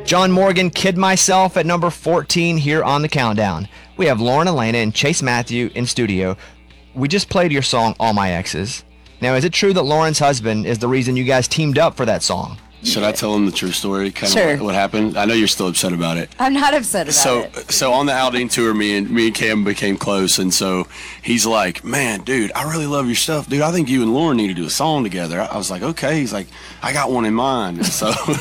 John Morgan, Kid Myself at number 14 here on the countdown. We have Lauren Elena and Chase Matthew in studio. We just played your song, All My Exes. Now, is it true that Lauren's husband is the reason you guys teamed up for that song? Should I tell him the true story? Kind Sure. of what happened? I know you're still upset about it. I'm not upset about it. So on the Aldine tour, me and Cam became close, and so he's like, "Man, dude, I really love your stuff, dude. I think you and Lauren need to do a song together." I was like, "Okay." He's like, "I got one in mind." And so